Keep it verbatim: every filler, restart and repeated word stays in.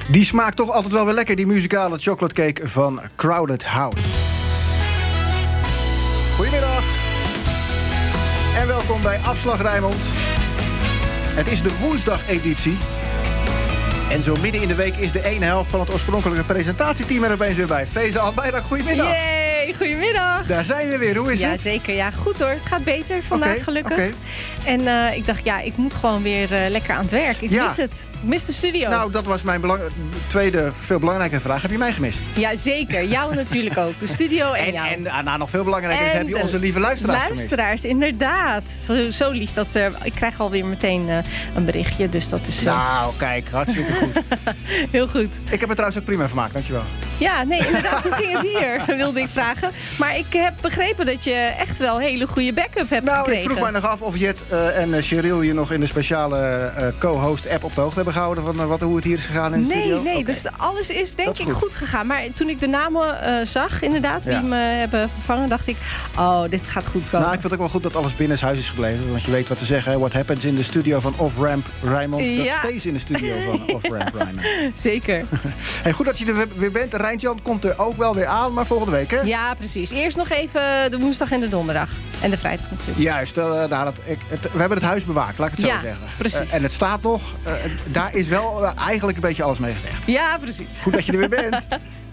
Die smaakt toch altijd wel weer lekker, die muzikale chocolate cake van Crowded House. Goedemiddag. En welkom bij Afslag Rijnmond. Het is de woensdag-editie. En zo midden in de week is de ene helft van het oorspronkelijke presentatieteam er opeens weer bij. Feza Albayrak, goedemiddag. Yay, goedemiddag. Daar zijn we weer, hoe is ja, het? Jazeker, ja, goed hoor. Het gaat beter vandaag, okay, gelukkig. Okay. En uh, ik dacht, ja, ik moet gewoon weer uh, lekker aan het werk. Ik ja. mis het. Ik mis de studio. Nou, dat was mijn belang- tweede, veel belangrijke vraag. Heb je mij gemist? Ja, zeker. Jou natuurlijk ook. De studio en, en jou. En uh, nou, nog veel belangrijker is, heb je onze lieve luisteraars gemist? Luisteraars, inderdaad. Zo, zo lief dat ze... Ik krijg alweer meteen uh, een berichtje, dus dat is... Uh... Nou, kijk, hartstikke goed. Heel goed. Ik heb het trouwens ook prima vermaakt, dankjewel. Ja, nee, inderdaad, hoe ging het hier, wilde ik vragen. Maar ik heb begrepen dat je echt wel hele goede backup hebt nou, gekregen. Nou, ik vroeg mij nog af of Jet uh, en uh, Cheryl je nog in de speciale uh, co-host-app op de hoogte hebben gehouden van uh, wat, hoe het hier is gegaan in de nee, studio. Nee, okay. Dus alles is denk is ik goed. goed gegaan. Maar toen ik de namen uh, zag, inderdaad, ja. wie me hebben vervangen, dacht ik, oh, dit gaat goed komen. Nou, ik vind het ook wel goed dat alles binnenshuis is gebleven. Want je weet wat te zeggen, hè? What happens in de studio van Off-Ramp Rijnmond, ja. dat stays in de studio van Off-Ramp Rijnmond. Zeker. Hey, goed dat je er weer bent. Rijntjan komt er ook wel weer aan, maar volgende week, hè? Ja, precies. Eerst nog even de woensdag en de donderdag. En de vrijdag natuurlijk. Juist. Uh, nou, dat, ik, het, we hebben het huis bewaakt, laat ik het zo ja, zeggen. Precies. Uh, en het staat nog. Uh, daar is wel uh, eigenlijk een beetje alles mee gezegd. Ja, precies. Goed dat je er weer bent.